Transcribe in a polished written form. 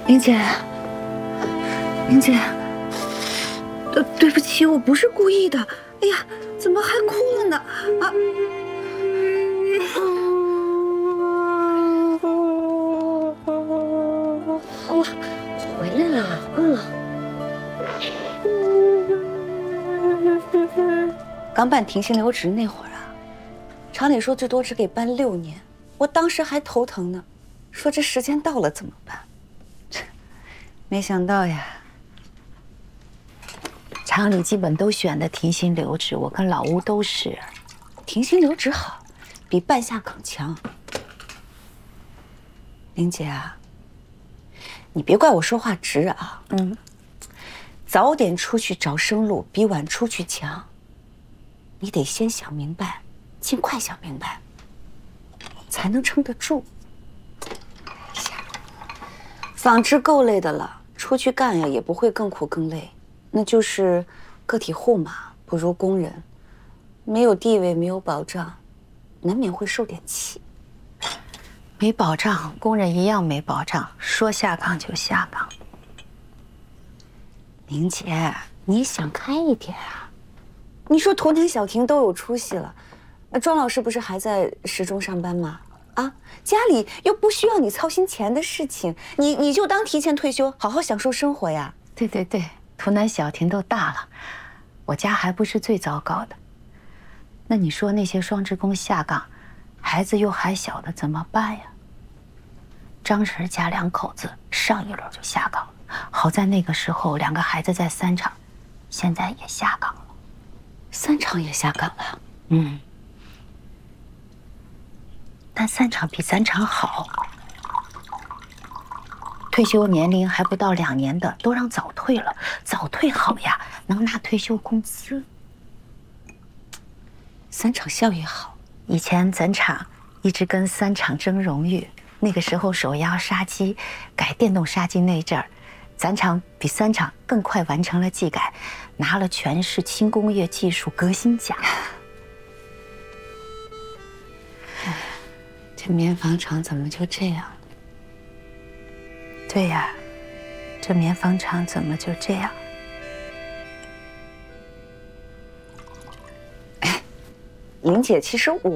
玲姐，玲姐，对不起，我不是故意的。哎呀，怎么还哭了呢？啊！我回来了。刚办停薪留职那会儿啊，厂里说最多只给办6年，我当时还头疼呢，说这时间到了怎么办？没想到呀，厂里基本都选的停薪留职，我跟老吴都是。停薪留职好，比办下岗强。玲姐啊，你别怪我说话直啊，早点出去找生路比晚出去强。你得先想明白，尽快想明白，才能撑得住。纺织够累的了，出去干呀也不会更苦更累，那就是个体户嘛，不如工人，没有地位，没有保障，难免会受点气。没保障，工人一样没保障，说下岗就下岗。玲姐，你想开一点啊！你说图腾小婷都有出息了，庄老师不是还在时钟上班吗？啊，家里又不需要你操心钱的事情，你就当提前退休，好好享受生活呀。对，图南小婷都大了，我家还不是最糟糕的。那你说那些双职工下岗，孩子又还小的怎么办呀？张婶家2口子上一轮就下岗了，好在那个时候2个孩子在3厂，现在也下岗了。3厂也下岗了？但3厂比3厂好，退休年龄还不到2年的都让早退了，早退好呀，能拿退休工资。3厂效益好，以前咱厂一直跟3厂争荣誉，那个时候手摇杀鸡改电动杀鸡那阵儿，咱厂比3厂更快完成了技改，拿了全市轻工业技术革新奖。这棉纺厂怎么就这样？对呀，这棉纺厂怎么就这样？哎，莹姐，其实我。